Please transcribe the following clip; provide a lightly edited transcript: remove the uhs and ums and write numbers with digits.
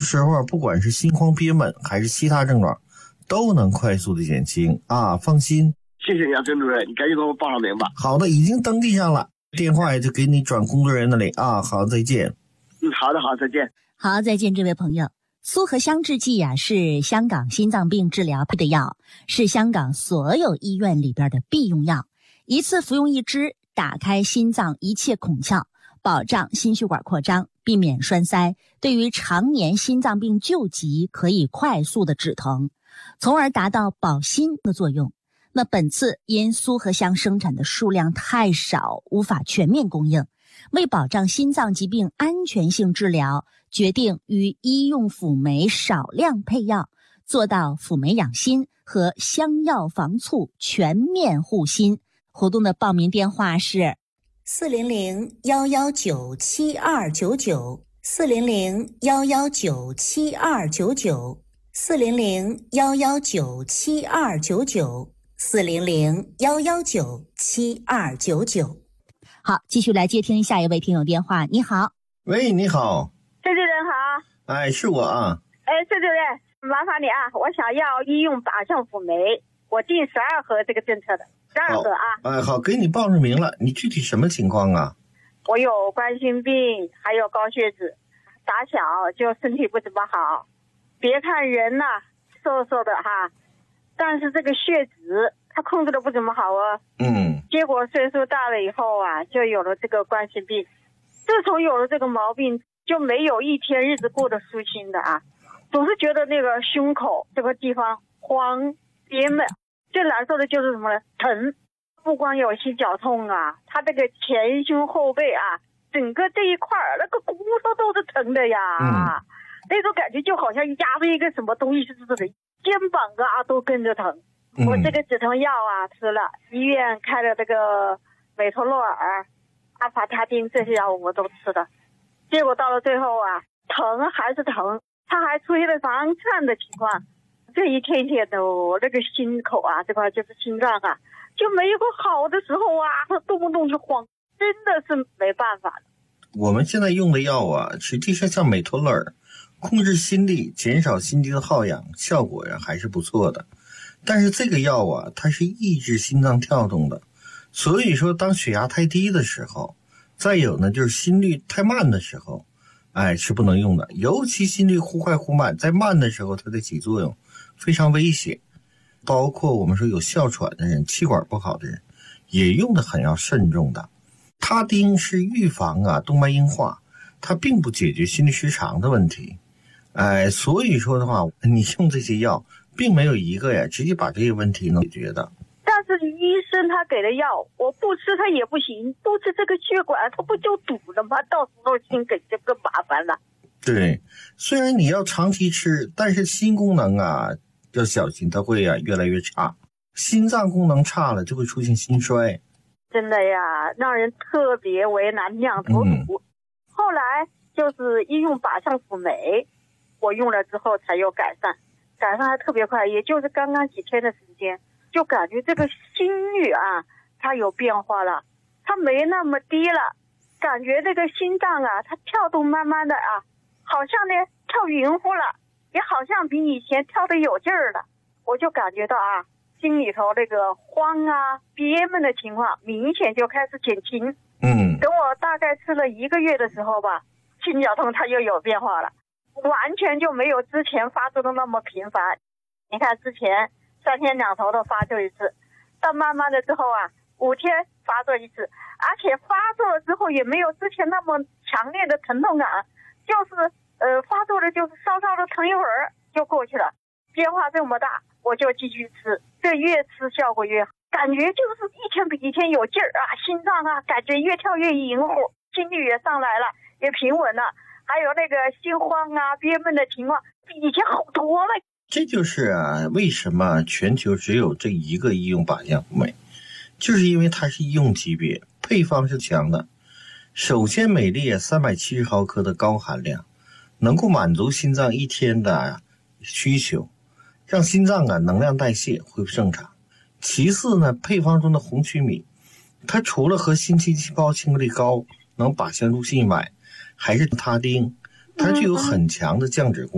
时候啊，不管是心慌憋闷还是其他症状，都能快速的减轻啊，放心。 谢谢你啊，郑主任，你赶紧给我报上名吧。 好的，已经登记上了，电话也就给你转工作人员那里啊。好，再见。 好的，好，再见。 好，再见，这位朋友。苏合香制剂啊，是香港心脏病治疗的药，是香港所有医院里边的必用药。一次服用一支，打开心脏一切孔窍，保障心血管扩张，避免栓塞，对于常年心脏病救急可以快速的止疼，从而达到保心的作用。那本次因苏合香生产的数量太少，无法全面供应，为保障心脏疾病安全性治疗，决定与医用辅酶少量配药，做到辅酶养心和香药防猝全面护心。活动的报名电话是400-119-7299，400-119-7299，400-119-7299。好，继续来接听下一位听友电话。你好。 喂，你好。 崔主任好。 哎，是我啊。 崔主任，麻烦你啊，我想要医用靶向辅酶，我订12盒这个政策的，12盒啊。 好，给你报上名了。你具体什么情况啊？ 我有冠心病，还有高血脂，打小就身体不怎么好。别看人呐，瘦瘦的哈，但是这个血脂它控制的不怎么好哦。结果岁数大了以后啊，就有了这个冠心病。自从有了这个毛病，就没有一天日子过得舒心的啊，总是觉得那个胸口这个地方慌憋闷，最难受的就是什么呢？疼。不光有心绞痛啊，他这个前胸后背啊，整个这一块那个骨头都是疼的呀。那种感觉就好像压着一个什么东西似的，肩膀啊都跟着疼。我这个止疼药啊吃了，医院开了这个美托洛尔、阿法他汀这些药我都吃了，结果到了最后啊，疼还是疼，它还出现了房颤的情况。这一天天的我这个心口啊，这块就是心脏啊，就没有个好的时候啊，它动不动就慌，真的是没办法。 我们现在用的药啊，实际上像美托勒尔，控制心率，减少心肌的耗氧，效果呀还是不错的。但是这个药啊，它是抑制心脏跳动的，所以说当血压太低的时候，再有呢就是心率太慢的时候，是不能用的。尤其心率忽快忽慢，在慢的时候它的起作用非常危险。包括我们说有哮喘的人，气管不好的人，也用的很要慎重的。他汀是预防动脉硬化，它并不解决心律失常的问题。所以说的话，你用这些药并没有一个直接把这个问题能解决的。 但是医生他给的药我不吃它也不行，不吃这个血管它不就堵了吗？到时候心梗就更麻烦了。 对，虽然你要长期吃，但是心功能要小心，它会越来越差。心脏功能差了就会出现心衰， 真的呀，让人特别为难，两头堵。后来就是医用靶向辅酶，我用了之后才有改善，改善还特别快，也就是刚刚几天的时间，就感觉这个心率啊它有变化了，它没那么低了，感觉这个心脏啊它跳动慢慢的啊，好像呢跳匀乎了，也好像比以前跳得有劲儿了。我就感觉到心里头这个慌憋闷的情况明显就开始减轻。等我大概吃了1个月的时候吧，心绞痛它又有变化了，完全就没有之前发作的那么频繁。你看之前3天2头的发作一次，到慢慢的之后5天发作一次，而且发作了之后也没有之前那么强烈的疼痛感，就是发作了就是稍稍的疼一会儿就过去了，变化这么大，我就继续吃，这越吃效果越好，感觉就是一天比一天有劲儿心脏感觉越跳越匀乎，心率也上来了，也平稳了，还有那个心慌憋闷的情况比以前好多了。 这就是为什么全球只有这一个医用靶向辅酶，就是因为它是医用级别，配方是强的。首先每粒370毫克的高含量，能够满足心脏一天的需求，让心脏能量代谢恢复正常。其次呢，配方中的红曲米，它除了和心肌细胞亲和力高，能靶向入心外，还是他汀，它具有很强的降脂功能。